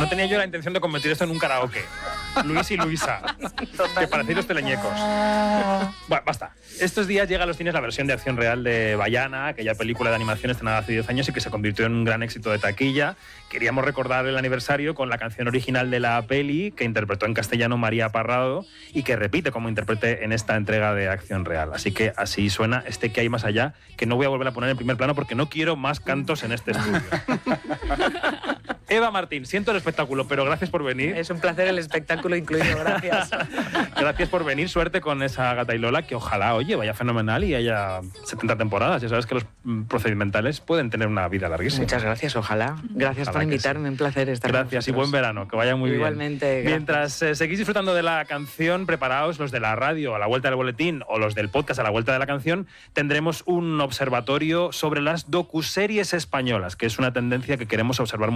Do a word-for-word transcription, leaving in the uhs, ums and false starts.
No tenía yo la intención de convertir esto en un karaoke. Luis y Luisa, que parecéis los teleñecos. Bueno, basta. Estos días llega a los cines la versión de acción real de Vaiana, aquella película de animación estrenada hace diez años y que se convirtió en un gran éxito de taquilla. Queríamos recordar el aniversario con la canción original de la peli que interpretó en castellano María Parrado y que repite como intérprete en esta entrega de acción real. Así que así suena este Que hay más allá, que no voy a volver a poner en primer plano porque no quiero más cantos en este estudio. Eva Martín, siento el espectáculo, pero gracias por venir. Es un placer el espectáculo incluido, gracias. Gracias por venir, suerte con esa Gata y Lola, que ojalá, oye, vaya fenomenal y haya setenta temporadas. Ya sabes que los procedimentales pueden tener una vida larguísima. Muchas gracias, ojalá. Gracias Ojalá por invitarme, sí. un placer estar Gracias con y buen verano, que vaya muy Igualmente, bien. gracias. Mientras eh, seguís disfrutando de la canción, preparaos los de la radio a la vuelta del boletín o los del podcast a la vuelta de la canción, tendremos un observatorio sobre las docuseries españolas, que es una tendencia que queremos observar